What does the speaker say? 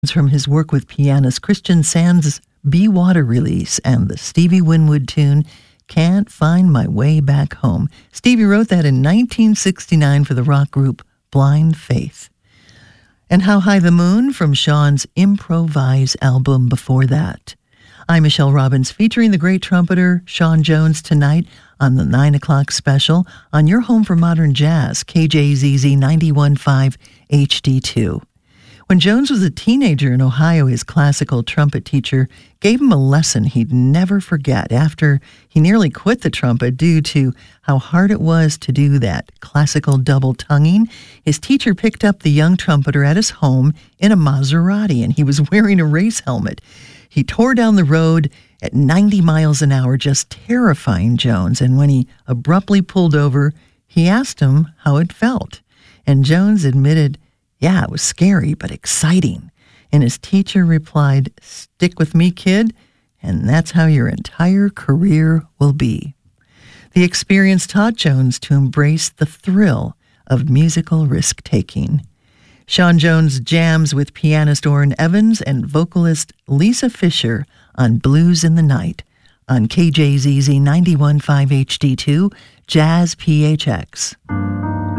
from his work with pianist Christian Sands' Be Water release and the Stevie Winwood tune, Can't Find My Way Back Home. Stevie wrote that in 1969 for the rock group Blind Faith. And How High the Moon from Sean's Improvise album before that. I'm Michelle Robbins, featuring the great trumpeter Sean Jones tonight on the 9 o'clock special on your home for modern jazz, KJZZ 91.5 HD2. When Jones was a teenager in Ohio, his classical trumpet teacher gave him a lesson he'd never forget after he nearly quit the trumpet due to how hard it was to do that classical double tonguing. His teacher picked up the young trumpeter at his home in a Maserati, and he was wearing a race helmet. He tore down the road at 90 miles an hour, just terrifying Jones, and when he abruptly pulled over, he asked him how it felt. And Jones admitted, yeah, it was scary, but exciting. And his teacher replied, stick with me, kid, and that's how your entire career will be. The experience taught Jones to embrace the thrill of musical risk-taking. Sean Jones jams with pianist Orrin Evans and vocalist Lisa Fischer on Blues in the Night on KJZZ 91.5 HD2, Jazz PHX.